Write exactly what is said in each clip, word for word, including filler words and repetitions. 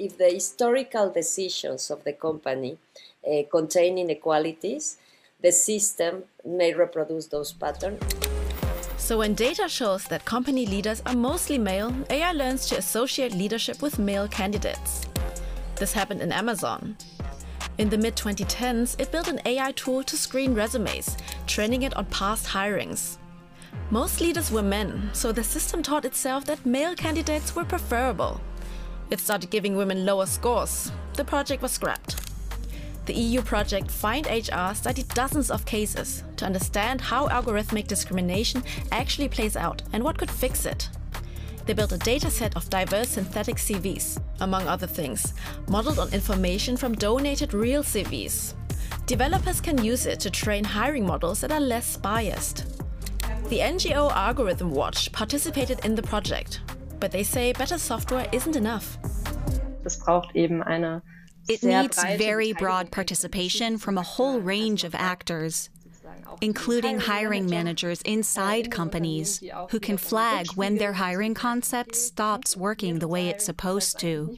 if the historical decisions of the company uh, contain inequalities, the system may reproduce those patterns. So when data shows that company leaders are mostly male, A I learns to associate leadership with male candidates. This happened in Amazon. In the mid twenty tens, it built an A I tool to screen resumes, training it on past hirings. Most leaders were men, so the system taught itself that male candidates were preferable. It started giving women lower scores. The project was scrapped. The E U project Find H R studied dozens of cases to understand how algorithmic discrimination actually plays out and what could fix it. They built a dataset of diverse synthetic C Vs, among other things, modeled on information from donated real C Vs. Developers can use it to train hiring models that are less biased. The N G O Algorithm Watch participated in the project, but they say better software isn't enough. Es braucht eben eine It needs very broad participation from a whole range of actors, including hiring managers inside companies who can flag when their hiring concept stops working the way it's supposed to.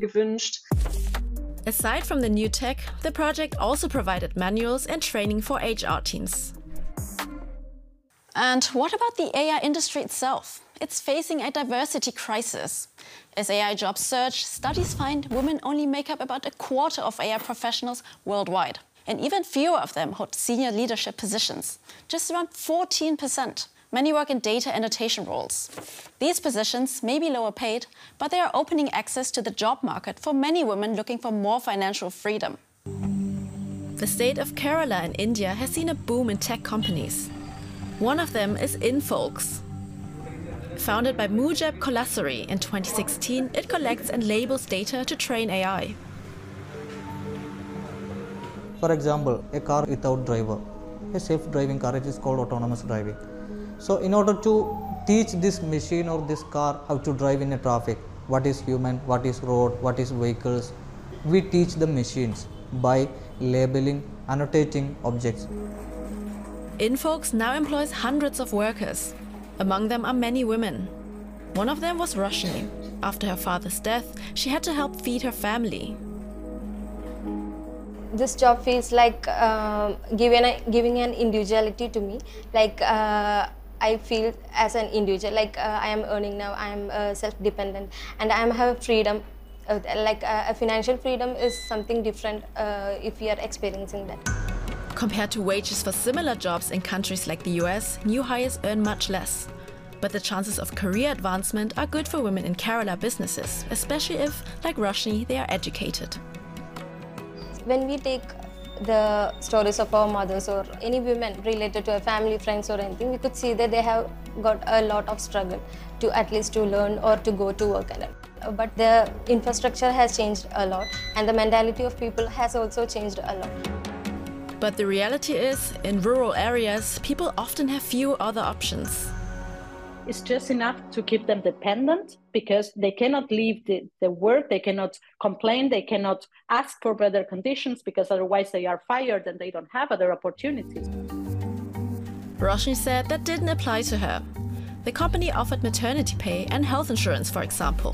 Aside from the new tech, the project also provided manuals and training for H R teams. And what about the A I industry itself? It's facing a diversity crisis. As A I jobs surge, studies find women only make up about a quarter of A I professionals worldwide. And even fewer of them hold senior leadership positions, just around fourteen percent. Many work in data annotation roles. These positions may be lower paid, but they are opening access to the job market for many women looking for more financial freedom. The state of Kerala in India has seen a boom in tech companies. One of them is Infolks. Founded by Mujab Kolasari in twenty sixteen, it collects and labels data to train A I. For example, a car without driver. A self-driving car, it is called autonomous driving. So in order to teach this machine or this car how to drive in a traffic, what is human, what is road, what is vehicles, we teach the machines by labeling, annotating objects. Infolks now employs hundreds of workers. Among them are many women. One of them was Roshni. After her father's death, she had to help feed her family. This job feels like uh, giving, a, giving an individuality to me. Like uh, I feel as an individual, like uh, I am earning now, I am uh, self-dependent, and I am have freedom. Uh, like uh, a financial freedom is something different uh, if we are experiencing that. Compared to wages for similar jobs in countries like the U S, new hires earn much less. But the chances of career advancement are good for women in Kerala businesses, especially if, like Roshni, they are educated. When we take the stories of our mothers or any women related to a family, friends or anything, we could see that they have got a lot of struggle to at least to learn or to go to work. But the infrastructure has changed a lot and the mentality of people has also changed a lot. But the reality is, in rural areas, people often have few other options. It's just enough to keep them dependent because they cannot leave the, the work, they cannot complain, they cannot ask for better conditions because otherwise they are fired and they don't have other opportunities. Roshni said that didn't apply to her. The company offered maternity pay and health insurance, for example.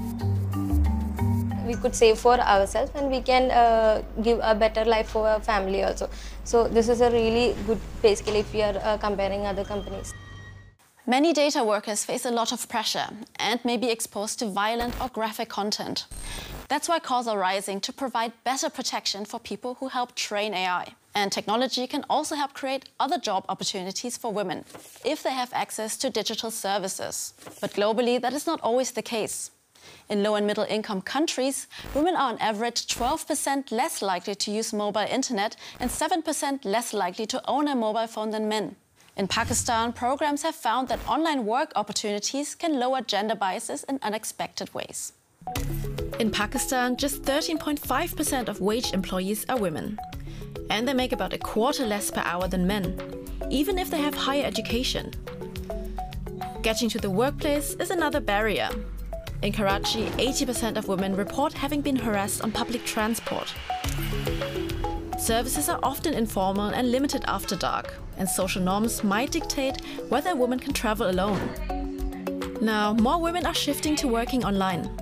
We could save for ourselves and we can uh, give a better life for our family also. So this is a really good pay scale if we are uh, comparing other companies. Many data workers face a lot of pressure and may be exposed to violent or graphic content. That's why calls are rising to provide better protection for people who help train A I. And technology can also help create other job opportunities for women, if they have access to digital services. But globally, that is not always the case. In low and middle income countries, women are on average twelve percent less likely to use mobile internet and seven percent less likely to own a mobile phone than men. In Pakistan, programs have found that online work opportunities can lower gender biases in unexpected ways. In Pakistan, just thirteen point five percent of wage employees are women. And they make about a quarter less per hour than men, even if they have higher education. Getting to the workplace is another barrier. In Karachi, eighty percent of women report having been harassed on public transport. Services are often informal and limited after dark, and social norms might dictate whether a woman can travel alone. Now, more women are shifting to working online.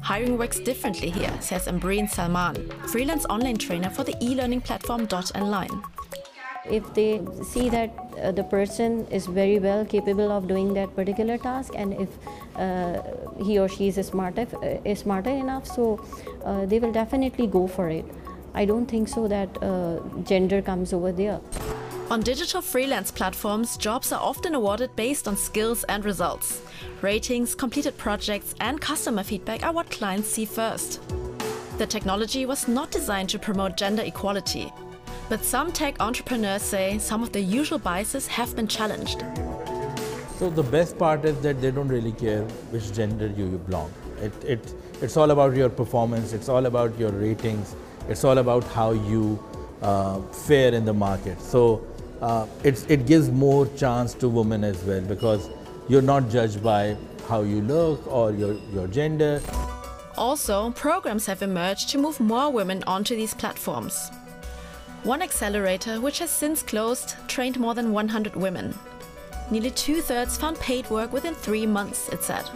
Hiring works differently here, says Ambreen Salman, freelance online trainer for the e-learning platform Dot and Line. If they see that uh, the person is very well capable of doing that particular task, and if uh, he or she is smarter, uh, is smarter enough, so uh, they will definitely go for it. I don't think so that uh, gender comes over there. On digital freelance platforms, jobs are often awarded based on skills and results. Ratings, completed projects, and customer feedback are what clients see first. The technology was not designed to promote gender equality. But some tech entrepreneurs say some of the usual biases have been challenged. So the best part is that they don't really care which gender you belong. It, it, it's all about your performance, it's all about your ratings, it's all about how you uh, fare in the market. So uh, it's, it gives more chance to women as well, because you're not judged by how you look or your, your gender. Also, programs have emerged to move more women onto these platforms. One accelerator, which has since closed, trained more than one hundred women. Nearly two-thirds found paid work within three months, it said.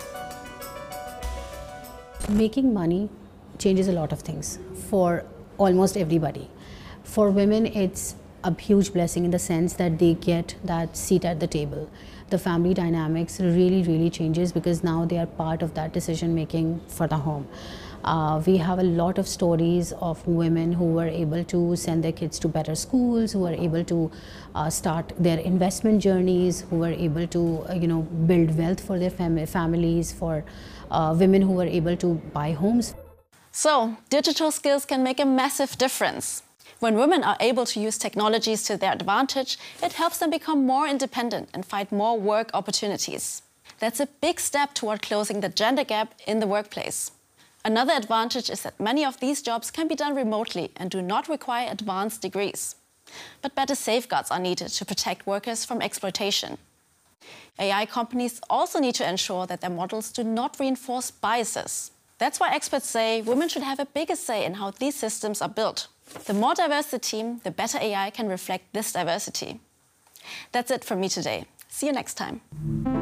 Making money changes a lot of things for almost everybody. For women, it's a huge blessing in the sense that they get that seat at the table. The family dynamics really, really changes because now they are part of that decision making for the home. Uh, we have a lot of stories of women who were able to send their kids to better schools, who were able to uh, start their investment journeys, who were able to uh, you know, build wealth for their fam families, for uh, women who were able to buy homes. So, digital skills can make a massive difference. When women are able to use technologies to their advantage, it helps them become more independent and find more work opportunities. That's a big step toward closing the gender gap in the workplace. Another advantage is that many of these jobs can be done remotely and do not require advanced degrees. But better safeguards are needed to protect workers from exploitation. A I companies also need to ensure that their models do not reinforce biases. That's why experts say women should have a bigger say in how these systems are built. The more diverse the team, the better A I can reflect this diversity. That's it from me today. See you next time.